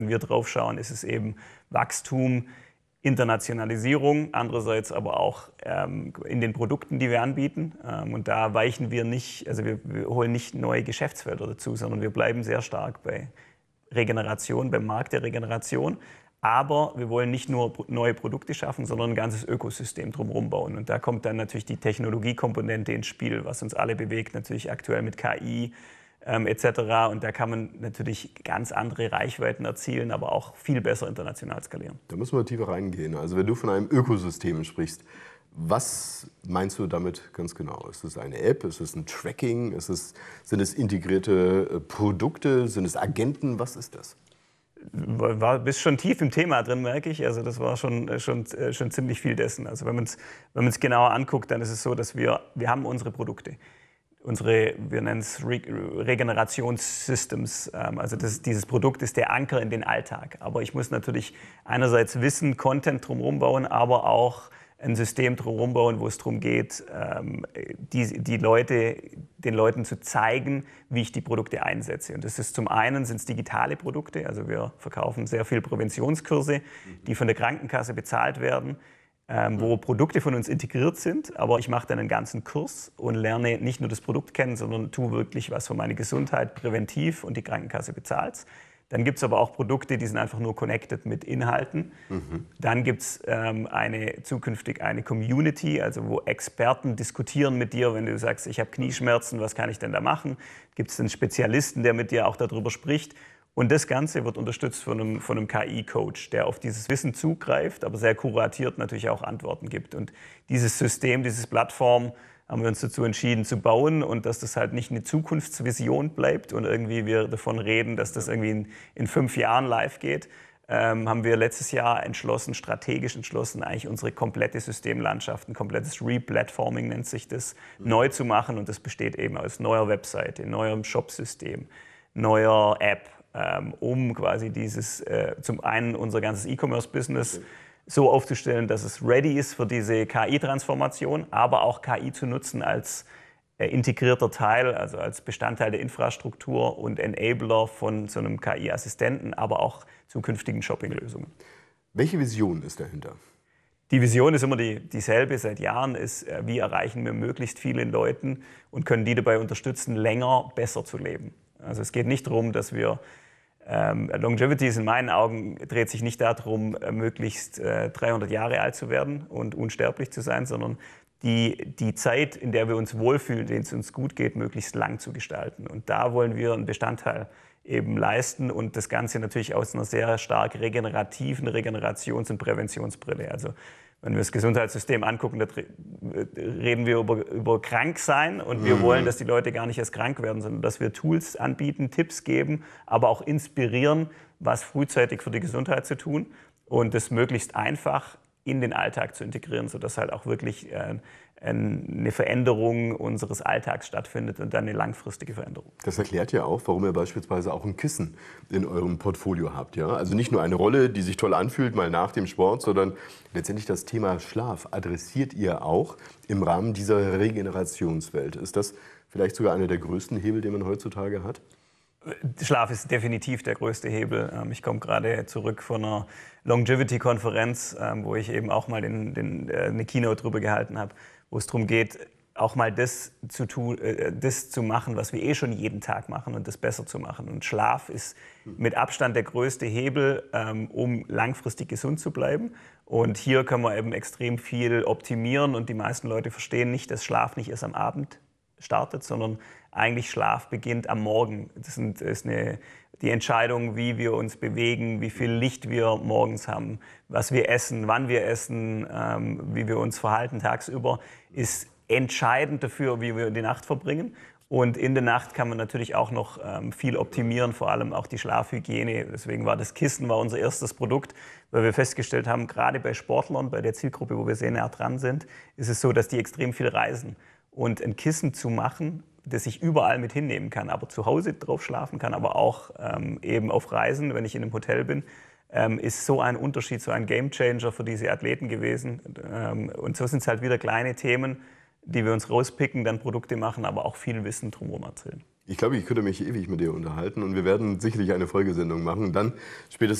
Wenn wir drauf schauen, ist es eben Wachstum, Internationalisierung, andererseits aber auch in den Produkten, die wir anbieten. Und da weichen wir nicht, also wir holen nicht neue Geschäftsfelder dazu, sondern wir bleiben sehr stark bei Regeneration, beim Markt der Regeneration. Aber wir wollen nicht nur neue Produkte schaffen, sondern ein ganzes Ökosystem drumherum bauen. Und da kommt dann natürlich die Technologiekomponente ins Spiel, was uns alle bewegt, natürlich aktuell mit KI etc. Und da kann man natürlich ganz andere Reichweiten erzielen, aber auch viel besser international skalieren. Da müssen wir tiefer reingehen. Also wenn du von einem Ökosystem sprichst, was meinst du damit ganz genau? Ist es eine App? Ist es ein Tracking? Sind es integrierte Produkte? Sind es Agenten? Was ist das? Bist schon tief im Thema drin, merke ich. Also das war schon ziemlich viel dessen. Also wenn man es genauer anguckt, dann ist es so, dass wir haben unsere Produkte. Wir nennen es Regenerationssystems. Also dieses Produkt ist der Anker in den Alltag. Aber ich muss natürlich einerseits Wissen, Content drumherum bauen, aber auch ein System drumherum bauen, wo es darum geht, den Leuten zu zeigen, wie ich die Produkte einsetze. Und das ist zum einen sind es digitale Produkte. Also wir verkaufen sehr viel Präventionskurse, die von der Krankenkasse bezahlt werden, wo Produkte von uns integriert sind, aber ich mache dann einen ganzen Kurs und lerne nicht nur das Produkt kennen, sondern tue wirklich was für meine Gesundheit präventiv und die Krankenkasse bezahlt. Dann gibt es aber auch Produkte, die sind einfach nur connected mit Inhalten. Dann gibt es zukünftig eine Community, also wo Experten diskutieren mit dir, wenn du sagst, ich habe Knieschmerzen, was kann ich denn da machen? Gibt es einen Spezialisten, der mit dir auch darüber spricht? Und das Ganze wird unterstützt von einem KI-Coach, der auf dieses Wissen zugreift, aber sehr kuratiert natürlich auch Antworten gibt. Und dieses System, diese Plattform haben wir uns dazu entschieden zu bauen und dass das halt nicht eine Zukunftsvision bleibt und irgendwie wir davon reden, dass das irgendwie in 5 Jahren live geht, haben wir letztes Jahr strategisch entschlossen, eigentlich unsere komplette Systemlandschaft, ein komplettes Replatforming nennt sich das, neu zu machen. Und das besteht eben aus neuer Webseite, neuem Shopsystem, neuer App, um quasi zum einen unser ganzes E-Commerce-Business so aufzustellen, dass es ready ist für diese KI-Transformation, aber auch KI zu nutzen als integrierter Teil, also als Bestandteil der Infrastruktur und Enabler von so einem KI-Assistenten, aber auch zukünftigen Shopping-Lösungen. Welche Vision ist dahinter? Die Vision ist immer dieselbe seit Jahren, ist, wie erreichen wir möglichst viele Leuten und können die dabei unterstützen, länger besser zu leben. Also es geht nicht darum, dass wir Longevity ist in meinen Augen, dreht sich nicht darum, möglichst 300 Jahre alt zu werden und unsterblich zu sein, sondern die Zeit, in der wir uns wohlfühlen, in der es uns gut geht, möglichst lang zu gestalten. Und da wollen wir einen Bestandteil eben leisten und das Ganze natürlich aus einer sehr stark regenerativen Regenerations- und Präventionsbrille. Also wenn wir das Gesundheitssystem angucken, da reden wir über Kranksein und wir wollen, dass die Leute gar nicht erst krank werden, sondern dass wir Tools anbieten, Tipps geben, aber auch inspirieren, was frühzeitig für die Gesundheit zu tun und das möglichst einfach in den Alltag zu integrieren, sodass halt auch wirklich eine Veränderung unseres Alltags stattfindet und dann eine langfristige Veränderung. Das erklärt ja auch, warum ihr beispielsweise auch ein Kissen in eurem Portfolio habt. Ja? Also nicht nur eine Rolle, die sich toll anfühlt, mal nach dem Sport, sondern letztendlich das Thema Schlaf adressiert ihr auch im Rahmen dieser Regenerationswelt. Ist das vielleicht sogar einer der größten Hebel, den man heutzutage hat? Schlaf ist definitiv der größte Hebel. Ich komme gerade zurück von einer Longevity-Konferenz, wo ich eben auch mal eine Keynote drüber gehalten habe, wo es darum geht, auch mal das zu machen, was wir schon jeden Tag machen und das besser zu machen. Und Schlaf ist mit Abstand der größte Hebel, um langfristig gesund zu bleiben. Und hier können wir eben extrem viel optimieren und die meisten Leute verstehen nicht, dass Schlaf nicht erst am Abend startet, sondern eigentlich Schlaf beginnt am Morgen. Das ist die Entscheidung, wie wir uns bewegen, wie viel Licht wir morgens haben, was wir essen, wann wir essen, wie wir uns verhalten tagsüber, ist entscheidend dafür, wie wir die Nacht verbringen. Und in der Nacht kann man natürlich auch noch viel optimieren, vor allem auch die Schlafhygiene. Deswegen war das Kissen unser erstes Produkt, weil wir festgestellt haben, gerade bei Sportlern, bei der Zielgruppe, wo wir sehr nah dran sind, ist es so, dass die extrem viel reisen. Und ein Kissen zu machen, das ich überall mit hinnehmen kann, aber zu Hause drauf schlafen kann, aber auch eben auf Reisen, wenn ich in einem Hotel bin, ist so ein Unterschied, so ein Gamechanger für diese Athleten gewesen. Und so sind es halt wieder kleine Themen, die wir uns rauspicken, dann Produkte machen, aber auch viel Wissen drumherum erzählen. Ich glaube, ich könnte mich ewig mit dir unterhalten und wir werden sicherlich eine Folgesendung machen. Dann spätestens